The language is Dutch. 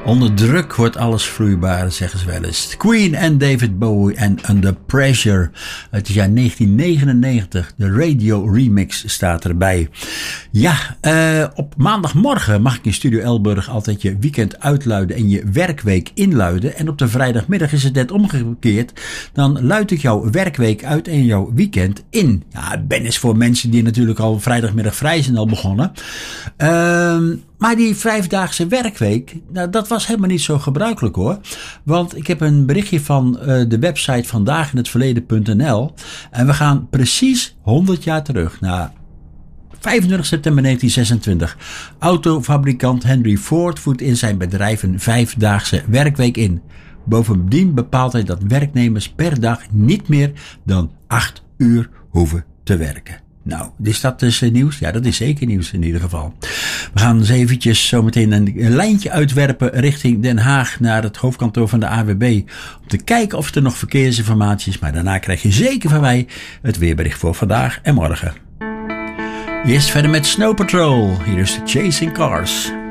Onder druk wordt alles vloeibaar, zeggen ze wel eens. Queen en David Bowie en Under Pressure. Het is jaar 1999. De radio remix staat erbij. Ja, op maandagmorgen mag ik in Studio Elburg altijd je weekend uitluiden en je werkweek inluiden. En op de vrijdagmiddag is het net omgekeerd. Dan luid ik jouw werkweek uit en jouw weekend in. Ja, Ben is voor mensen die natuurlijk al vrijdagmiddag vrij zijn al begonnen. Maar die 5-daagse werkweek, nou, dat was helemaal niet zo gebruikelijk hoor. Want ik heb een berichtje van de website vandaaginhetverleden.nl. En we gaan precies 100 jaar terug naar 25 september 1926. Autofabrikant Henry Ford voert in zijn bedrijf een 5-daagse werkweek in. Bovendien bepaalt hij dat werknemers per dag niet meer dan 8 uur hoeven te werken. Nou, is dat dus nieuws? Ja, dat is zeker nieuws in ieder geval. We gaan eens eventjes zometeen een lijntje uitwerpen richting Den Haag naar het hoofdkantoor van de AWB. Om te kijken of er nog verkeersinformatie is. Maar daarna krijg je zeker van mij het weerbericht voor vandaag en morgen. Eerst verder met Snow Patrol. Hier is de Chasing Cars.